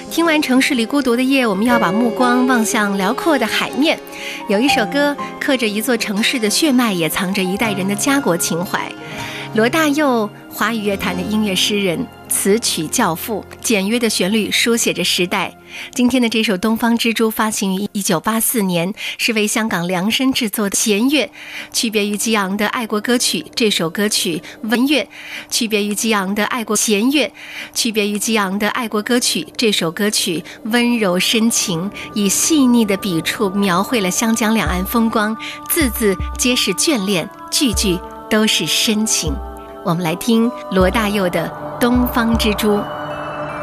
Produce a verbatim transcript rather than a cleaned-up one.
听完城市里孤独的夜，我们要把目光望向辽阔的海面。有一首歌刻着一座城市的血脉，也藏着一代人的家国情怀。罗大佑，华语乐坛的音乐诗人，词曲教父，简约的旋律书写着时代。今天的这首《东方之珠》发行于一九八四年，是为香港量身制作的弦乐，区别于激昂的爱国歌曲。这首歌曲文乐，区别于激昂的爱国弦乐，区别于激昂的爱国歌曲。这首歌曲温柔深情，以细腻的笔触描绘了湘江两岸风光，字字皆是眷恋，句句都是深情。我们来听罗大佑的《东方之珠》。